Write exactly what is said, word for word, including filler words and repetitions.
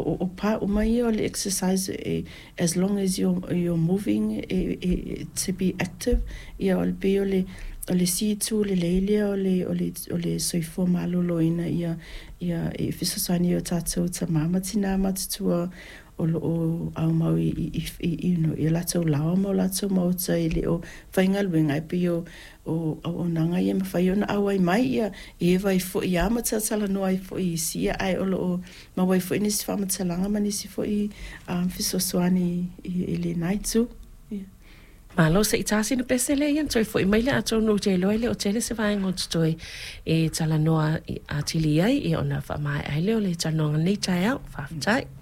o o pa o mai o le exercise e, as long as you're you're moving e, e, to be active ia o le pe o le o le situ le leile o le o le o le soifo malolo ina ia ia e fisosani o tatou ta mama tina matutua o o au mau i i i no i latou lawa mo latou mo ta ile o fainga luenga e pe o o o nanga ia ma fai ona au ai mai ia e vai fo ia ma ta sala no ai fo i sia ai o o ma vai fo ni si fa ma talanga ma ni si fo i um fisosani i le naitu Malo se itasi no pesele yan toi foi mai le ato no je loile o tele se vai ngot toi e tala noa a tili ai e ona fa mai ai le o le tano nei tai au fa tai